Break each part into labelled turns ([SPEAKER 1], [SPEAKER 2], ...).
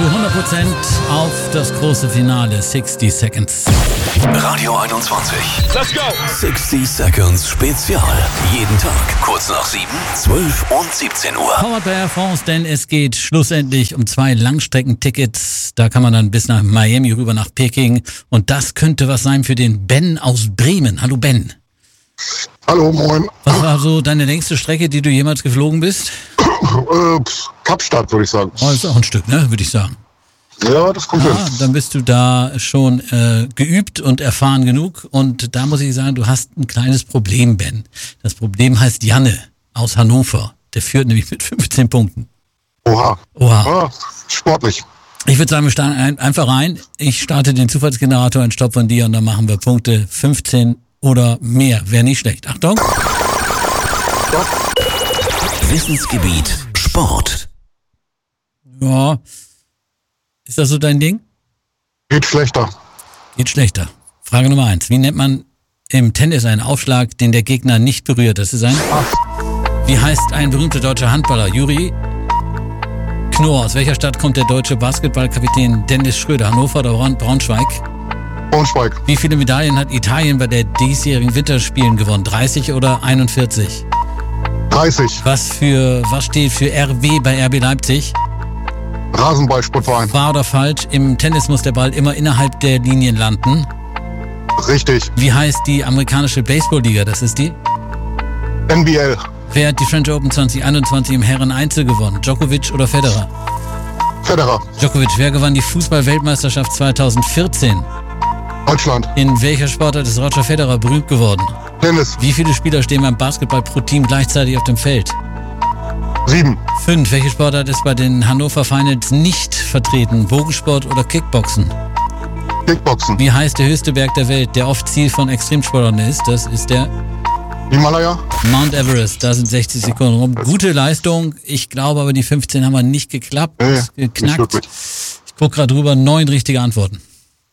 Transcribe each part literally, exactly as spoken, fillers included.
[SPEAKER 1] zu hundert Prozent auf das große Finale sixty Seconds.
[SPEAKER 2] Radio einundzwanzig.
[SPEAKER 3] Let's go!
[SPEAKER 2] sixty Seconds Spezial. Jeden Tag kurz nach sieben, zwölf und siebzehn Uhr.
[SPEAKER 1] Powered by Air France, denn es geht schlussendlich um zwei Langstreckentickets. Da kann man dann bis nach Miami rüber nach Peking. Und das könnte was sein für den Ben aus Bremen. Hallo Ben.
[SPEAKER 4] Hallo, moin.
[SPEAKER 1] Was war so deine längste Strecke, die du jemals geflogen bist?
[SPEAKER 4] Äh, Kapstadt, würde ich sagen.
[SPEAKER 1] Oh, ist auch ein Stück, ne, würde ich sagen.
[SPEAKER 4] Ja, das kommt
[SPEAKER 1] Ja,
[SPEAKER 4] hin.
[SPEAKER 1] dann bist du da schon äh, geübt und erfahren genug. Und da muss ich sagen, du hast ein kleines Problem, Ben. Das Problem heißt Janne aus Hannover. Der führt nämlich mit fünfzehn Punkten.
[SPEAKER 4] Oha.
[SPEAKER 1] Oha.
[SPEAKER 4] Ah, sportlich.
[SPEAKER 1] Ich würde sagen, wir starten ein, einfach rein. Ich starte den Zufallsgenerator, einen Stopp von dir und dann machen wir Punkte fünfzehn oder mehr. Wäre nicht schlecht. Achtung.
[SPEAKER 4] Stopp.
[SPEAKER 2] Wissensgebiet Sport.
[SPEAKER 1] Ja. Ist das so dein Ding?
[SPEAKER 4] Geht schlechter.
[SPEAKER 1] Geht schlechter. Frage Nummer eins. Wie nennt man im Tennis einen Aufschlag, den der Gegner nicht berührt? Das ist ein... Wie heißt ein berühmter deutscher Handballer? Juri Knorr. Aus welcher Stadt kommt der deutsche Basketballkapitän Dennis Schröder? Hannover oder Braun- Braunschweig?
[SPEAKER 4] Braunschweig.
[SPEAKER 1] Wie viele Medaillen hat Italien bei der diesjährigen Winterspielen gewonnen? dreißig oder einundvierzig?
[SPEAKER 4] dreißig.
[SPEAKER 1] Was für was steht für R W bei R B Leipzig?
[SPEAKER 4] Rasenballsportverein.
[SPEAKER 1] Wahr oder falsch? Im Tennis muss der Ball immer innerhalb der Linien landen.
[SPEAKER 4] Richtig.
[SPEAKER 1] Wie heißt die amerikanische Baseballliga? Das ist die?
[SPEAKER 4] N B L.
[SPEAKER 1] Wer hat die French Open zwanzig einundzwanzig im Herren-Einzel gewonnen? Djokovic oder Federer?
[SPEAKER 4] Federer.
[SPEAKER 1] Djokovic. Wer gewann die Fußball-Weltmeisterschaft zweitausendvierzehn?
[SPEAKER 4] Deutschland.
[SPEAKER 1] In welcher Sportart ist Roger Federer berühmt geworden?
[SPEAKER 4] Tennis.
[SPEAKER 1] Wie viele Spieler stehen beim Basketball pro Team gleichzeitig auf dem Feld?
[SPEAKER 4] sieben.
[SPEAKER 1] Fünf. Welche Sportart ist bei den Hannover Finals nicht vertreten? Bogensport oder Kickboxen?
[SPEAKER 4] Kickboxen.
[SPEAKER 1] Wie heißt der höchste Berg der Welt, der oft Ziel von Extremsportlern ist? Das ist der
[SPEAKER 4] Himalaya.
[SPEAKER 1] Mount Everest. Da sind sechzig Sekunden rum. Gute Leistung. Ich glaube aber, die fünfzehn haben wir nicht geklappt.
[SPEAKER 4] Nee,
[SPEAKER 1] Ist geknackt.
[SPEAKER 4] nicht wirklich.
[SPEAKER 1] Ich gucke gerade drüber. Neun richtige Antworten.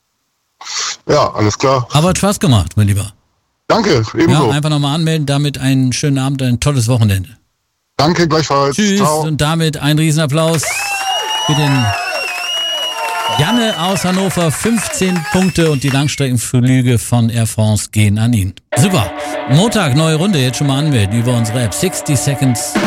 [SPEAKER 4] Ja, alles klar.
[SPEAKER 1] Aber hat Spaß gemacht, mein Lieber.
[SPEAKER 4] Danke,
[SPEAKER 1] Ja,
[SPEAKER 4] ebenso.
[SPEAKER 1] einfach nochmal anmelden. Damit einen schönen Abend, ein tolles Wochenende.
[SPEAKER 4] Danke, gleichfalls.
[SPEAKER 1] Tschüss.
[SPEAKER 4] Ciao.
[SPEAKER 1] Und damit ein Riesenapplaus für den Janne aus Hannover. fünfzehn Punkte und die Langstreckenflüge von Air France gehen an ihn. Super. Montag, neue Runde. Jetzt schon mal anmelden über unsere App. sixty Seconds